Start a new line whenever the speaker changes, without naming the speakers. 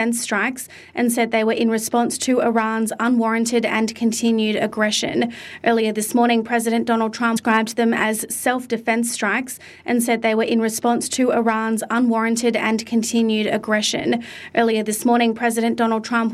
strikes and said they were in response to Iran's unwarranted and continued aggression. Earlier this morning, President Donald Trump described them as self-defense strikes and said they were in response to Iran's unwarranted and continued aggression. Earlier this morning, President Donald Trump